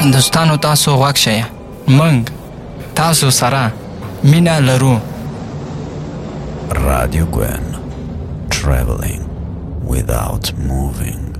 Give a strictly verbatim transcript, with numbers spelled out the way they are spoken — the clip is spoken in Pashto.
دوستانو تاسو غوږ شئ. موږ تاسو سره مینه لرو. Radio Gwen, traveling without moving.